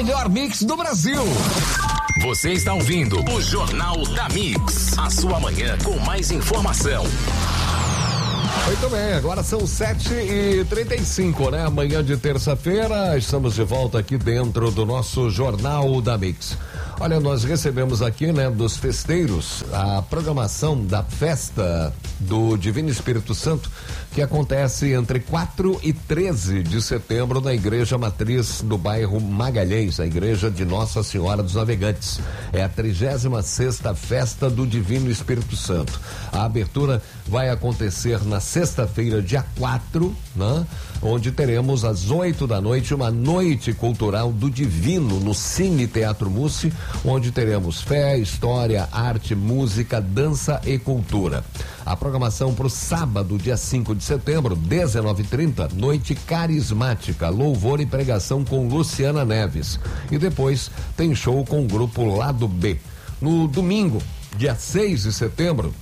melhor mix do Brasil. Você está ouvindo o Jornal da Mix, a sua manhã com mais informação. Muito bem, agora são 7h35, né? Amanhã de terça-feira, estamos de volta aqui dentro do nosso Jornal da Mix. Olha, nós recebemos aqui, né, dos festeiros, a programação da festa do Divino Espírito Santo, que acontece entre 4 e 13 de setembro na Igreja Matriz do bairro Magalhães, a Igreja de Nossa Senhora dos Navegantes. É a 36ª Festa do Divino Espírito Santo. A abertura vai acontecer na sexta-feira, dia 4, né? Onde teremos às 8 da noite uma noite cultural do Divino no Cine Teatro Mussi, onde teremos fé, história, arte, música, dança e cultura. A programação para o sábado, dia 5 de setembro, 19h30, noite carismática, louvor e pregação com Luciana Neves. E depois tem show com o grupo Lado B. No domingo, dia 6 de setembro,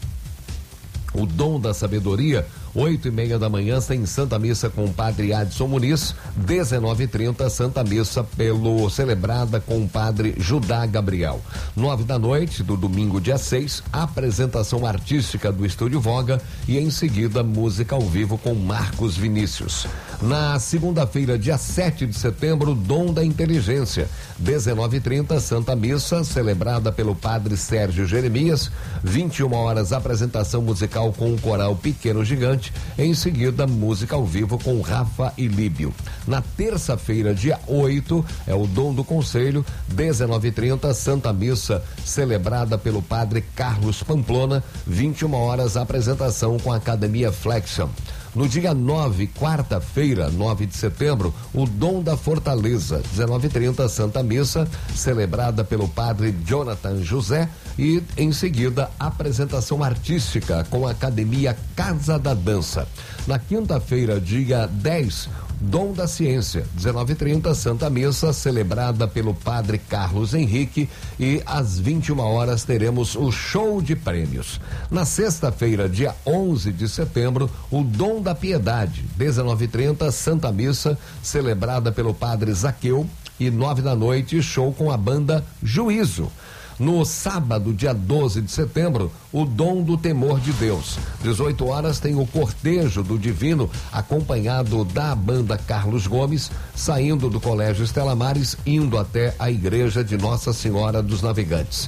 o Dom da Sabedoria, 8h30 da manhã, tem Santa Missa com o Padre Adson Muniz, 19h30, Santa Missa celebrada com o Padre Judá Gabriel. 9 da noite, do domingo, dia 6, apresentação artística do Estúdio Voga e em seguida música ao vivo com Marcos Vinícius. Na segunda-feira, dia 7 de setembro, Dom da Inteligência, 19h30, Santa Missa, celebrada pelo Padre Sérgio Jeremias, 21 horas, apresentação musical com o Coral Pequeno Gigante, em seguida música ao vivo com Rafa e Líbio. Na terça-feira, dia 8, é o Dom do Conselho, 19h30, Santa Missa, celebrada pelo Padre Carlos Pamplona, 21 horas, apresentação com a Academia Flexion. No dia 9, quarta-feira, 9 de setembro, o Dom da Fortaleza, 19h30, Santa Missa, celebrada pelo Padre Jonathan José, e em seguida apresentação artística com a Academia Casa da Dança. Na quinta-feira, dia 10, Dom da Ciência, 19h30, Santa Missa, celebrada pelo Padre Carlos Henrique, e às 21 horas teremos o show de prêmios. Na sexta-feira, dia 11 de setembro, o Dom da Piedade, 19h30, Santa Missa, celebrada pelo Padre Zaqueu, e 9 da noite, show com a banda Juízo. No sábado, dia 12 de setembro, o Dom do Temor de Deus. 18 horas tem o Cortejo do Divino, acompanhado da banda Carlos Gomes, saindo do Colégio Estela Maris, indo até a Igreja de Nossa Senhora dos Navegantes.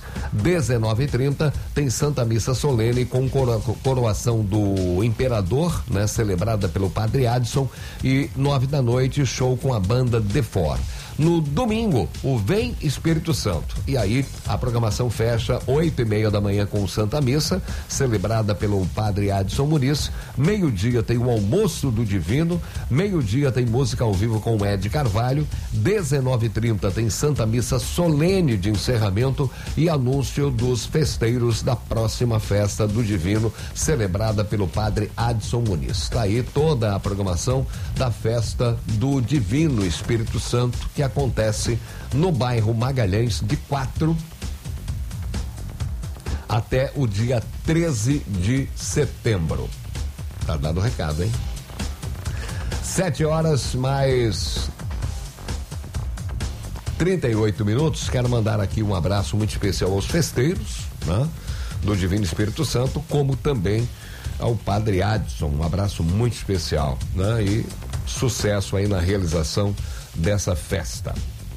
19h30 tem Santa Missa Solene com coroação do Imperador, né, celebrada pelo Padre Adson, e 9 da noite, show com a banda Defor. No domingo, o Vem Espírito Santo. E aí, a programação fecha 8h30 da manhã com Santa Missa, celebrada pelo Padre Adson Muniz. Meio-dia tem o Almoço do Divino. Meio-dia tem música ao vivo com o Ed Carvalho. 19h30 tem Santa Missa solene de encerramento e anúncio dos festeiros da próxima festa do Divino, celebrada pelo Padre Adson Muniz. Está aí toda a programação da festa do Divino Espírito Santo, que acontece no bairro Magalhães, de 4 até o dia 13 de setembro. Tá dado o recado, hein? 7 horas mais 38 minutos. Quero mandar aqui um abraço muito especial aos festeiros, né, do Divino Espírito Santo, como também ao Padre Adson. Um abraço muito especial, né? E sucesso aí na realização dessa festa.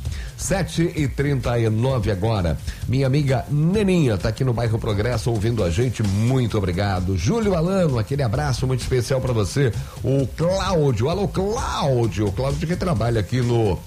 7h39 agora. Minha amiga Neninha tá aqui no bairro Progresso ouvindo a gente, muito obrigado. Júlio Alano, aquele abraço muito especial para você. O Cláudio, alô Cláudio que trabalha aqui no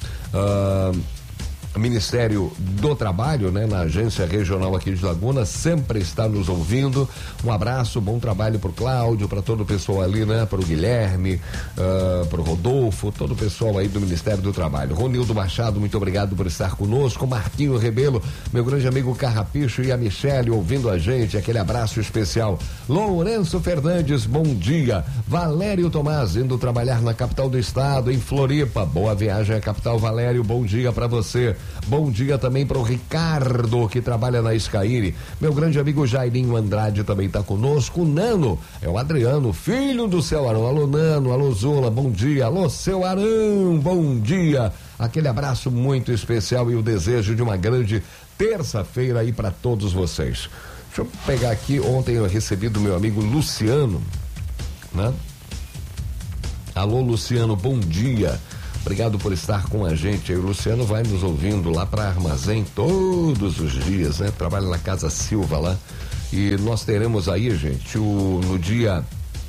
Ministério do Trabalho, né, na agência regional aqui de Laguna, sempre está nos ouvindo. Um abraço, bom trabalho pro Cláudio, para todo o pessoal ali, né, pro Guilherme, pro Rodolfo, todo o pessoal aí do Ministério do Trabalho. Ronildo Machado, muito obrigado por estar conosco. Marquinho Rebelo, meu grande amigo Carrapicho, e a Michele ouvindo a gente, aquele abraço especial. Lourenço Fernandes, bom dia. Valério Tomás, indo trabalhar na capital do estado, em Floripa. Boa viagem à capital, Valério, bom dia para você. Bom dia também para o Ricardo, que trabalha na Skyline. Meu grande amigo Jairinho Andrade também está conosco. O Nano é o Adriano, filho do seu Arão. Alô, Nano, alô, Zola, bom dia. Alô, seu Arão, bom dia. Aquele abraço muito especial e o desejo de uma grande terça-feira aí para todos vocês. Deixa eu pegar aqui, ontem eu recebi do meu amigo Luciano, né? Alô, Luciano, bom dia. Obrigado por estar com a gente. O Luciano vai nos ouvindo lá para Armazém todos os dias, né? Trabalha na Casa Silva lá. E nós teremos aí, gente, no dia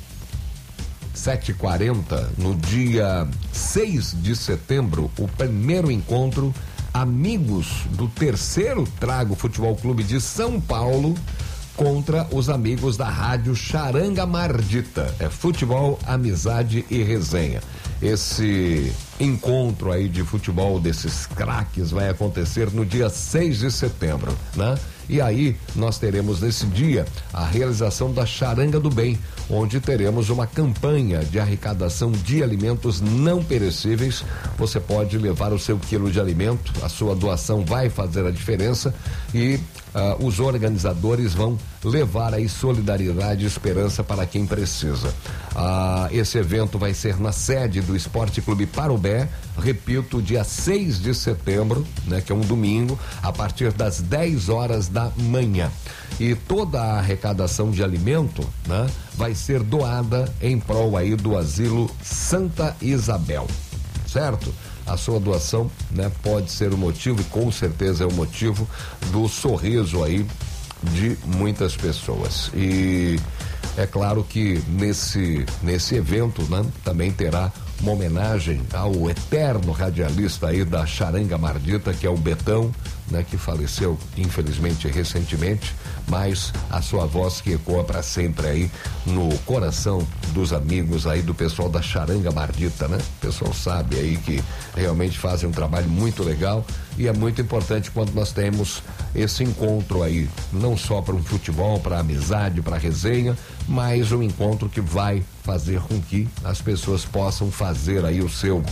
7h40, no dia 6 de setembro, o primeiro encontro Amigos do terceiro Trago Futebol Clube de São Paulo contra os amigos da Rádio Charanga Mardita. É futebol, amizade e resenha. Esse encontro aí de futebol desses craques vai acontecer no dia 6 de setembro, né? E aí nós teremos nesse dia a realização da Charanga do Bem, onde teremos uma campanha de arrecadação de alimentos não perecíveis. Você pode levar o seu quilo de alimento, a sua doação vai fazer a diferença e os organizadores vão levar aí solidariedade e esperança para quem precisa. Esse evento vai ser na sede do Esporte Clube Parobé, repito, dia 6 de setembro, né, que é um domingo, a partir das 10 horas da manhã. E toda a arrecadação de alimento, né, vai ser doada em prol aí do Asilo Santa Isabel, certo? A sua doação, né, pode ser o motivo, e com certeza é o motivo do sorriso aí de muitas pessoas. E é claro que nesse evento, né, também terá uma homenagem ao eterno radialista aí da Charanga Mardita, que é o Betão, né, que faleceu infelizmente recentemente, mas a sua voz que ecoa para sempre aí no coração dos amigos aí do pessoal da Charanga Mardita, né? O pessoal sabe aí que realmente fazem um trabalho muito legal e é muito importante quando nós temos esse encontro aí, não só para um futebol, para amizade, para resenha, mas um encontro que vai fazer com que as pessoas possam fazer aí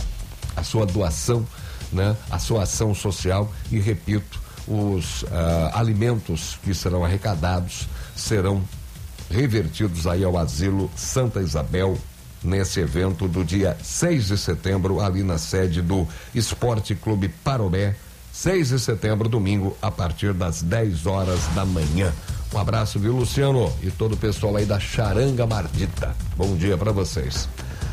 a sua doação, né? A sua ação social e, repito, os alimentos que serão arrecadados serão revertidos aí ao Asilo Santa Isabel nesse evento do dia 6 de setembro, ali na sede do Esporte Clube Parobé, 6 de setembro, domingo, a partir das 10 horas da manhã. Um abraço, viu, Luciano? E todo o pessoal aí da Charanga Mardita. Bom dia para vocês.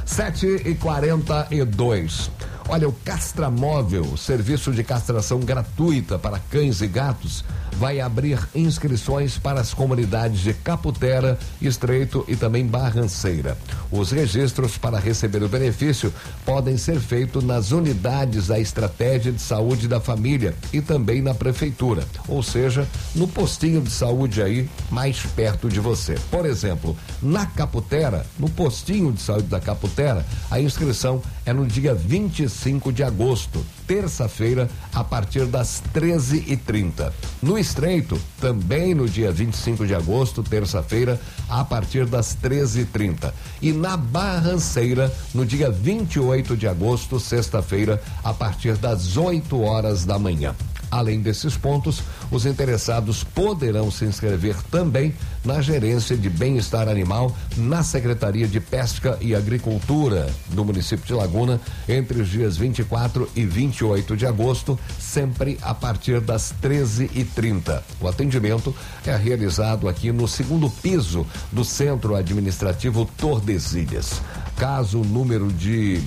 7h42. Olha, o Castramóvel, serviço de castração gratuita para cães e gatos, vai abrir inscrições para as comunidades de Caputera, Estreito e também Barranceira. Os registros para receber o benefício podem ser feitos nas unidades da Estratégia de Saúde da Família e também na prefeitura, ou seja, no postinho de saúde aí mais perto de você. Por exemplo, na Caputera, no postinho de saúde da Caputera, a inscrição é no dia 25 de agosto, terça-feira, a partir das 13h30. No Estreito, também no dia 25 de agosto, terça-feira, a partir das 13h30. E na Barranceira, no dia 28 de agosto, sexta-feira, a partir das 8 horas da manhã. Além desses pontos, os interessados poderão se inscrever também na Gerência de Bem-Estar Animal na Secretaria de Pesca e Agricultura do município de Laguna entre os dias 24 e 28 de agosto, sempre a partir das 13h30. O atendimento é realizado aqui no segundo piso do Centro Administrativo Tordesilhas. Caso o número de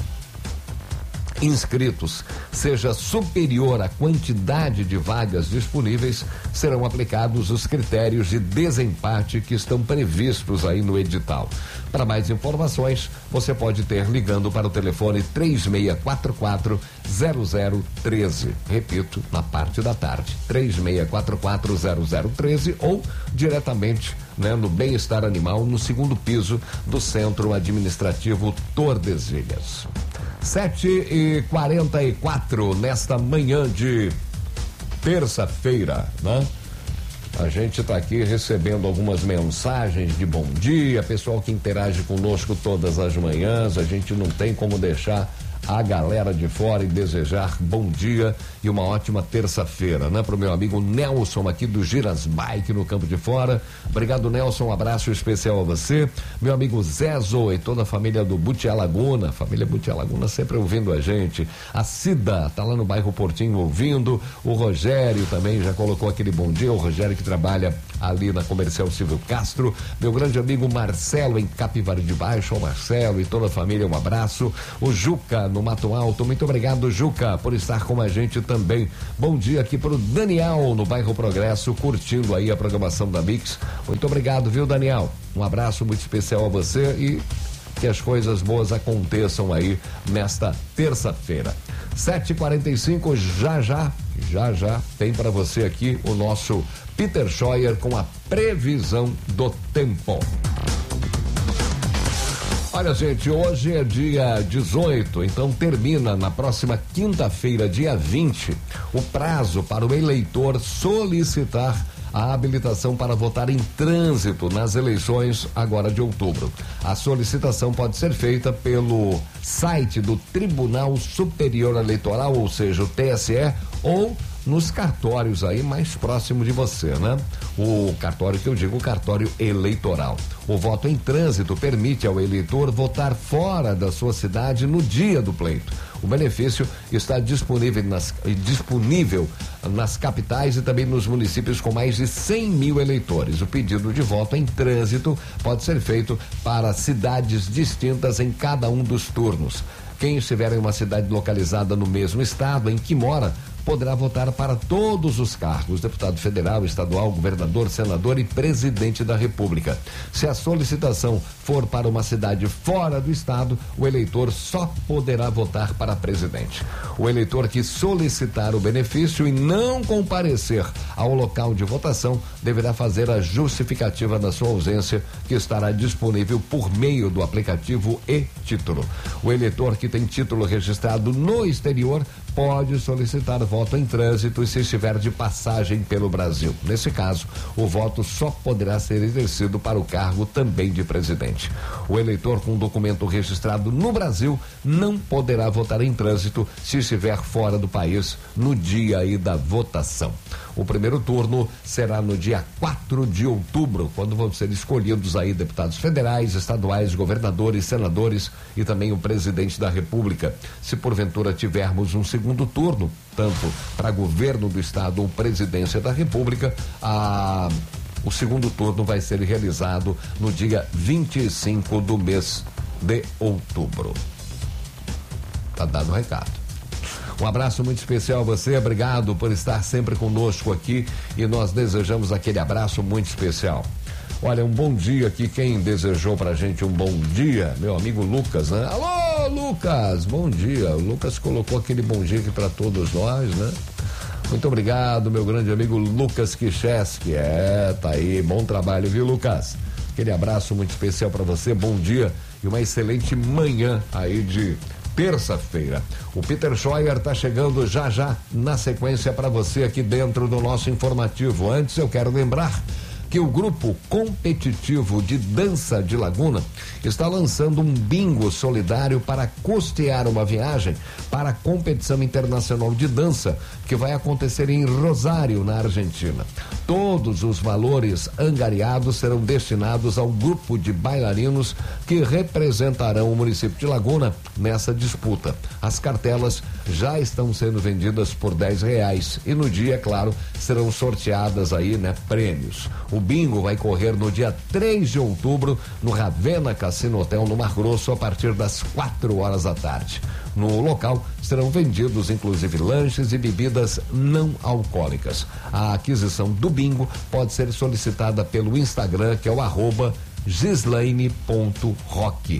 inscritos seja superior à quantidade de vagas disponíveis, serão aplicados os critérios de desempate que estão previstos aí no edital. Para mais informações, você pode ter ligando para o telefone 3644-0013. Repito, na parte da tarde, 3644-0013 ou diretamente, né, no Bem-Estar Animal, no segundo piso do Centro Administrativo Tordesilhas. 7h44 nesta manhã de terça-feira, né? A gente está aqui recebendo algumas mensagens de bom dia, pessoal que interage conosco todas as manhãs. A gente não tem como deixar a galera de fora e desejar bom dia e uma ótima terça-feira, né? Pro meu amigo Nelson aqui do Giras Bike no Campo de Fora. Obrigado, Nelson, um abraço especial a você. Meu amigo Zezo e toda a família do Butiá Laguna, família Butiá Laguna sempre ouvindo a gente. A Cida tá lá no bairro Portinho ouvindo. O Rogério também já colocou aquele bom dia, o Rogério que trabalha ali na Comercial Silvio Castro. Meu grande amigo Marcelo em Capivari de Baixo, o Marcelo e toda a família, um abraço. O Juca no Mato Alto, muito obrigado, Juca, por estar com a gente também. Bom dia aqui pro Daniel no bairro Progresso, curtindo aí a programação da Mix. Muito obrigado, viu, Daniel? Um abraço muito especial a você e que as coisas boas aconteçam aí nesta terça-feira. 7h45, já tem para você aqui o nosso Peter Scheuer com a previsão do tempo. Olha, gente, hoje é dia 18, então termina na próxima quinta-feira, dia 20, o prazo para o eleitor solicitar a habilitação para votar em trânsito nas eleições agora de outubro. A solicitação pode ser feita pelo site do Tribunal Superior Eleitoral, ou seja, o TSE, ou nos cartórios aí mais próximo de você, né? O cartório que eu digo, o cartório eleitoral. O voto em trânsito permite ao eleitor votar fora da sua cidade no dia do pleito. O benefício está disponível nas capitais e também nos municípios com mais de 100 mil eleitores. O pedido de voto em trânsito pode ser feito para cidades distintas em cada um dos turnos. Quem estiver em uma cidade localizada no mesmo estado em que mora, poderá votar para todos os cargos: deputado federal, estadual, governador, senador e presidente da República. Se a solicitação for para uma cidade fora do estado, o eleitor só poderá votar para presidente. O eleitor que solicitar o benefício e não comparecer ao local de votação deverá fazer a justificativa da sua ausência, que estará disponível por meio do aplicativo e-Título. O eleitor que tem título registrado no exterior pode solicitar voto em trânsito e se estiver de passagem pelo Brasil. Nesse caso, o voto só poderá ser exercido para o cargo também de presidente. O eleitor com documento registrado no Brasil não poderá votar em trânsito se estiver fora do país no dia aí da votação. O primeiro turno será no dia 4 de outubro, quando vão ser escolhidos aí deputados federais, estaduais, governadores, senadores e também o presidente da República. Se porventura tivermos um segundo turno, tanto para governo do estado ou presidência da República, o segundo turno vai ser realizado no dia 25 do mês de outubro. Tá dado o recado. Um abraço muito especial a você, obrigado por estar sempre conosco aqui e nós desejamos aquele abraço muito especial. Olha, um bom dia aqui, quem desejou pra gente um bom dia? Meu amigo Lucas, né? Alô, Lucas, bom dia. O Lucas colocou aquele bom dia aqui pra todos nós, né? Muito obrigado, meu grande amigo Lucas Kicheski. Tá aí, bom trabalho, viu, Lucas? Aquele abraço muito especial pra você, bom dia e uma excelente manhã aí de terça-feira. O Peter Scheuer tá chegando já na sequência para você aqui dentro do nosso informativo. Antes eu quero lembrar que o grupo competitivo de dança de Laguna está lançando um bingo solidário para custear uma viagem para a competição internacional de dança que vai acontecer em Rosário, na Argentina. Todos os valores angariados serão destinados ao grupo de bailarinos que representarão o município de Laguna nessa disputa. As cartelas já estão sendo vendidas por R$10 e no dia, é claro, serão sorteadas aí, né, prêmios. O bingo vai correr no dia 3 de outubro no Ravenna Cassino Hotel no Mar Grosso a partir das 4 horas da tarde. No local serão vendidos inclusive lanches e bebidas não alcoólicas. A aquisição do bingo pode ser solicitada pelo Instagram, que é o @gislaine.rock.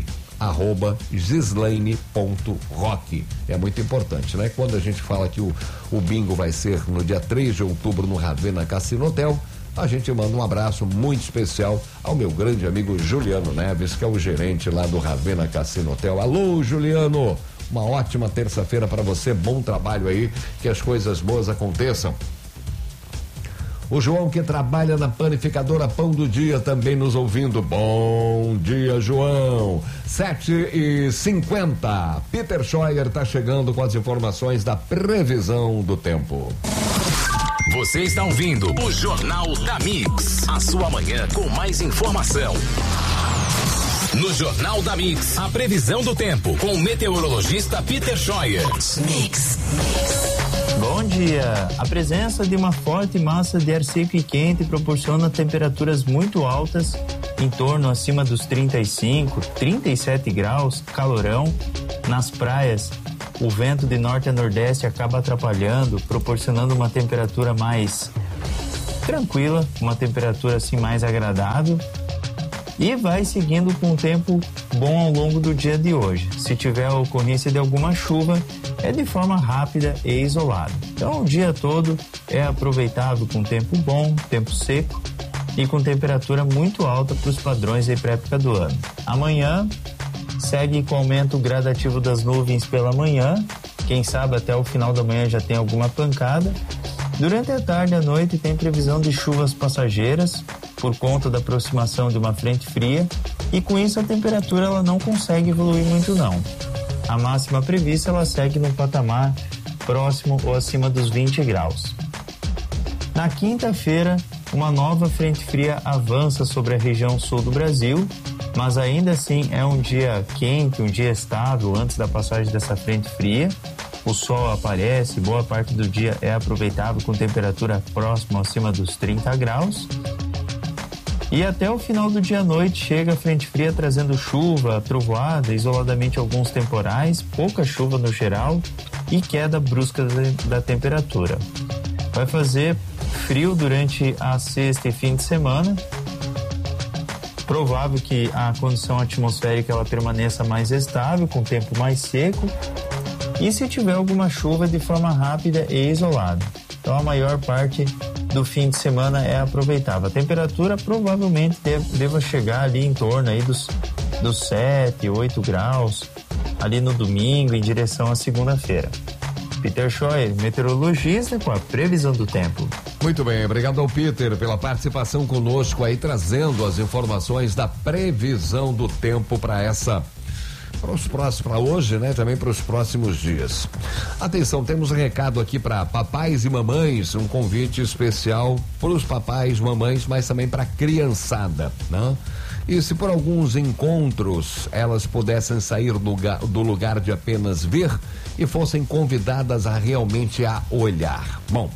@gislaine.rock. É muito importante, né? Quando a gente fala que o bingo vai ser no dia 3 de outubro no Ravenna Cassino Hotel, a gente manda um abraço muito especial ao meu grande amigo Juliano Neves, que é o gerente lá do Ravenna Cassino Hotel. Alô, Juliano! Uma ótima terça-feira para você, bom trabalho aí, que as coisas boas aconteçam. O João, que trabalha na panificadora Pão do Dia, também nos ouvindo. Bom dia, João. 7h50. Peter Scheuer está chegando com as informações da previsão do tempo. Você está ouvindo o Jornal da Mix, a sua manhã com mais informação. No Jornal da Mix, a previsão do tempo com o meteorologista Peter Scheuer. Mix. Bom dia! A presença de uma forte massa de ar seco e quente proporciona temperaturas muito altas, em torno acima dos 35, 37 graus, calorão. Nas praias, o vento de norte a nordeste acaba atrapalhando, proporcionando uma temperatura mais tranquila, uma temperatura assim mais agradável. E vai seguindo com um tempo bom ao longo do dia de hoje. Se tiver a ocorrência de alguma chuva, é de forma rápida e isolada. Então, o dia todo é aproveitável com tempo bom, tempo seco e com temperatura muito alta para os padrões da pré-época do ano. Amanhã segue com aumento gradativo das nuvens pela manhã. Quem sabe até o final da manhã já tem alguma pancada. Durante a tarde e a noite tem previsão de chuvas passageiras por conta da aproximação de uma frente fria, e com isso a temperatura ela não consegue evoluir muito não. A máxima prevista ela segue no patamar próximo ou acima dos 20 graus. Na quinta-feira, uma nova frente fria avança sobre a região sul do Brasil, mas ainda assim é um dia quente, um dia estável antes da passagem dessa frente fria. O sol aparece, boa parte do dia é aproveitável com temperatura próxima acima dos 30 graus. E até o final do dia à noite chega a frente fria trazendo chuva, trovoada, isoladamente alguns temporais, pouca chuva no geral e queda brusca da temperatura. Vai fazer frio durante a sexta e fim de semana. Provável que a condição atmosférica ela permaneça mais estável, com tempo mais seco. E se tiver alguma chuva de forma rápida e isolada. Então a maior parte do fim de semana é aproveitável. A temperatura provavelmente deva chegar ali em torno aí dos 7, 8 graus, ali no domingo, em direção à segunda-feira. Peter Scheuer, meteorologista, com a previsão do tempo. Muito bem, obrigado ao Peter pela participação conosco aí, trazendo as informações da previsão do tempo para hoje, né? Também para os próximos dias. Atenção, temos um recado aqui para papais e mamães, um convite especial para os papais, mamães, mas também para a criançada, né? E se por alguns encontros elas pudessem sair do lugar de apenas ver e fossem convidadas a realmente a olhar. Bom,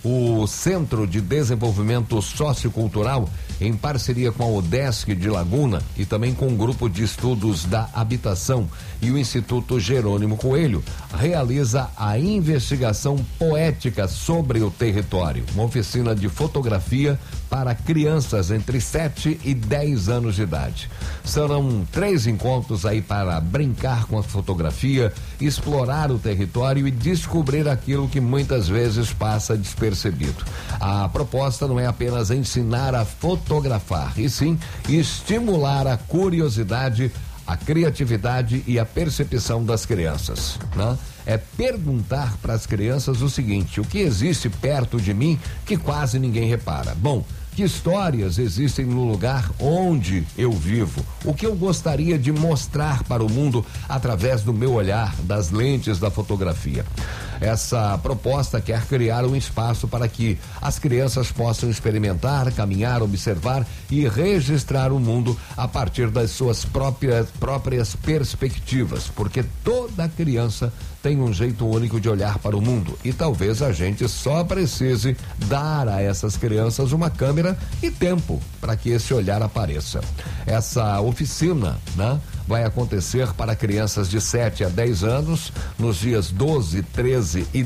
o Centro de Desenvolvimento Sociocultural, em parceria com a UDESC de Laguna e também com o Grupo de Estudos da Habitação e o Instituto Jerônimo Coelho, realiza a investigação poética sobre o território, uma oficina de fotografia para crianças entre 7 e 10 anos de idade. Serão 3 encontros aí para brincar com a fotografia, explorar o território e descobrir aquilo que muitas vezes passa despercebido. A proposta não é apenas ensinar a fotografar, e sim estimular a curiosidade, a criatividade e a percepção das crianças, né? É perguntar para as crianças o seguinte: o que existe perto de mim que quase ninguém repara? Bom, que histórias existem no lugar onde eu vivo? O que eu gostaria de mostrar para o mundo através do meu olhar, das lentes da fotografia? Essa proposta quer criar um espaço para que as crianças possam experimentar, caminhar, observar e registrar o mundo a partir das suas próprias perspectivas, porque toda criança tem um jeito único de olhar para o mundo e talvez a gente só precise dar a essas crianças uma câmera e tempo para que esse olhar apareça. Essa oficina, né, vai acontecer para crianças de 7 a 10 anos nos dias 12, 13 e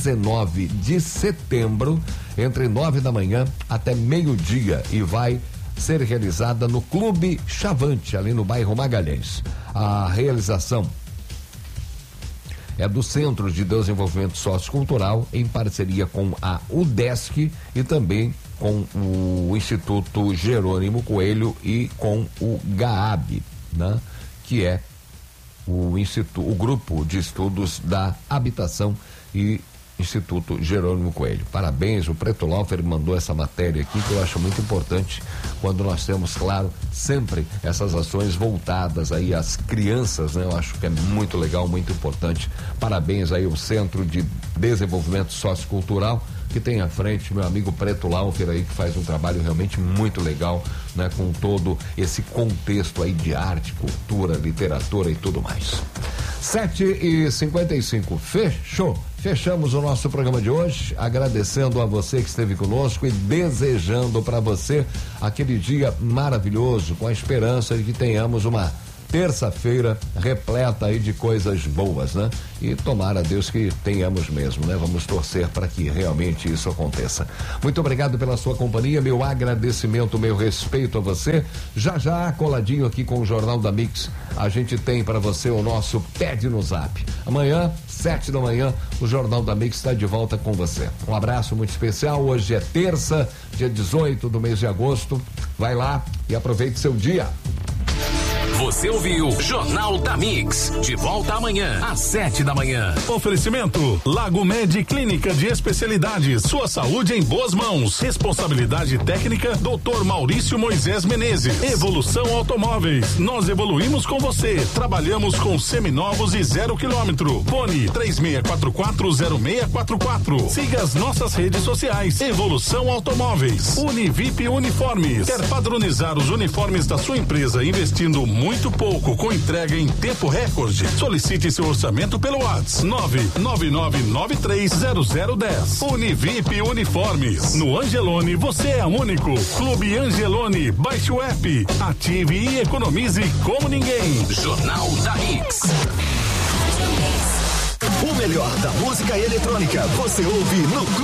19 de setembro, entre 9 da manhã até meio-dia, e vai ser realizada no Clube Chavante, ali no bairro Magalhães. A realização é do Centro de Desenvolvimento Sociocultural, em parceria com a UDESC e também com o Instituto Jerônimo Coelho e com o GAAB, né? Que é o Grupo de Estudos da Habitação e Instituto Jerônimo Coelho. Parabéns, o Preto Laufer mandou essa matéria aqui que eu acho muito importante quando nós temos, claro, sempre essas ações voltadas aí às crianças, né? Eu acho que é muito legal, muito importante. Parabéns aí ao Centro de Desenvolvimento Sociocultural que tem à frente meu amigo Preto Laufer aí, que faz um trabalho realmente muito legal, né? Com todo esse contexto aí de arte, cultura, literatura e tudo mais. 7h55, fechamos o nosso programa de hoje, agradecendo a você que esteve conosco e desejando para você aquele dia maravilhoso, com a esperança de que tenhamos uma terça-feira repleta aí de coisas boas, né? E tomara a Deus que tenhamos mesmo, né? Vamos torcer para que realmente isso aconteça. Muito obrigado pela sua companhia, meu agradecimento, meu respeito a você. Já coladinho aqui com o Jornal da Mix, a gente tem para você o nosso Pede no Zap. Amanhã, 7 da manhã, o Jornal da Mix está de volta com você. Um abraço muito especial. Hoje é terça, dia 18 do mês de agosto. Vai lá e aproveite seu dia. Você ouviu Jornal da Mix. De volta amanhã, às 7 da manhã. Oferecimento Lago Med Clínica de Especialidades. Sua saúde em boas mãos. Responsabilidade técnica Dr. Maurício Moisés Menezes. Evolução Automóveis. Nós evoluímos com você. Trabalhamos com seminovos e 0 km. Fone 36440644. Siga as nossas redes sociais. Evolução Automóveis. Univip Uniformes. Quer padronizar os uniformes da sua empresa investindo muito pouco com entrega em tempo recorde? Solicite seu orçamento pelo WhatsApp 999930010. Univip Uniformes. No Angelone você é único. Clube Angelone. Baixe o app, ative e economize como ninguém. Jornal da Mix. O melhor da música eletrônica você ouve no